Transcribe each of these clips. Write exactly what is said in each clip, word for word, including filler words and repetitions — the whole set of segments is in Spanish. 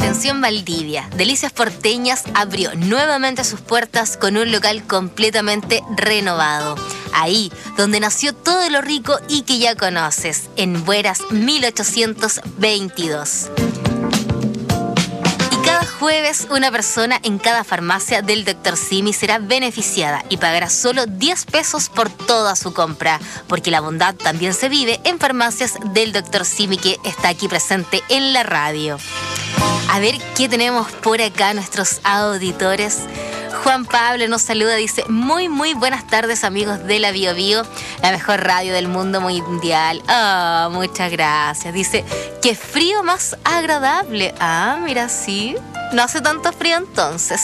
Atención Valdivia, Delicias Porteñas abrió nuevamente sus puertas con un local completamente renovado. Ahí, donde nació todo lo rico y que ya conoces, en Bueras mil ochocientos veintidós. Cada jueves, una persona en cada farmacia del doctor Simi será beneficiada y pagará solo diez pesos por toda su compra, porque la bondad también se vive en farmacias del doctor Simi, que está aquí presente en la radio. A ver qué tenemos por acá nuestros auditores. Juan Pablo nos saluda, dice: muy muy buenas tardes, amigos de la Bio Bio, la mejor radio del mundo mundial. Ah, oh, muchas gracias. Dice: qué frío más agradable. Ah, mira, sí, no hace tanto frío entonces.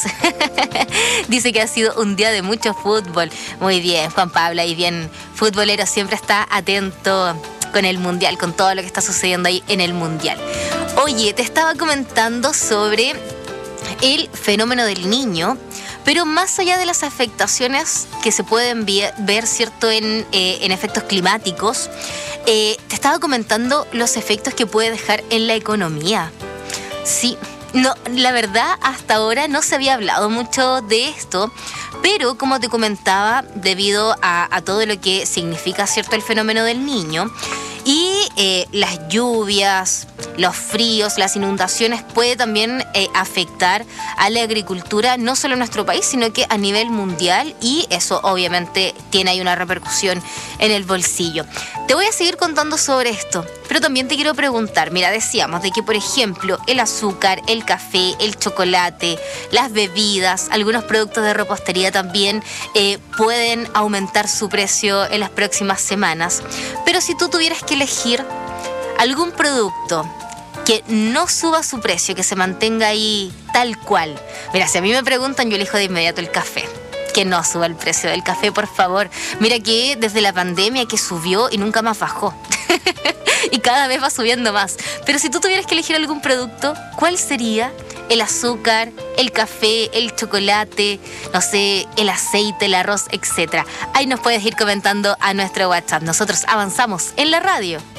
Dice que ha sido un día de mucho fútbol. Muy bien, Juan Pablo, y bien futbolero, siempre está atento con el mundial, con todo lo que está sucediendo ahí en el mundial. Oye, te estaba comentando sobre el fenómeno del Niño, pero más allá de las afectaciones que se pueden ver, ¿cierto?, en, eh, en efectos climáticos, eh, te estaba comentando los efectos que puede dejar en la economía. Sí, no, la verdad, hasta ahora no se había hablado mucho de esto, pero como te comentaba, debido a, a todo lo que significa, ¿cierto?, el fenómeno del Niño, y eh, las lluvias, los fríos, las inundaciones puede también eh, afectar a la agricultura, no solo en nuestro país, sino que a nivel mundial, y eso obviamente tiene ahí una repercusión en el bolsillo. Te voy a seguir contando sobre esto, pero también te quiero preguntar, mira, decíamos de que, por ejemplo, el azúcar, el café, el chocolate, las bebidas, algunos productos de repostería también eh, pueden aumentar su precio en las próximas semanas. Pero si tú tuvieras que elegir algún producto que no suba su precio, que se mantenga ahí tal cual. Mira, si a mí me preguntan, yo elijo de inmediato el café. Que no suba el precio del café, por favor. Mira que desde la pandemia que subió y nunca más bajó. Y cada vez va subiendo más. Pero si tú tuvieras que elegir algún producto, ¿cuál sería? El azúcar, el café, el chocolate, no sé, el aceite, el arroz, etcétera. Ahí nos puedes ir comentando a nuestro WhatsApp. Nosotros avanzamos en la radio.